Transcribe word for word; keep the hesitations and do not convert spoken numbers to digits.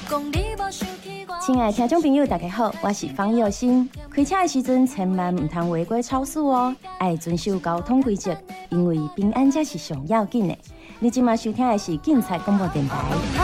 亲爱的听众朋友，大家好，我是方佑欣。开车的时阵千万唔通违规超速哦，要遵守交通规则，因为平安才是上要紧的。你今麦收听的是警察广播电台。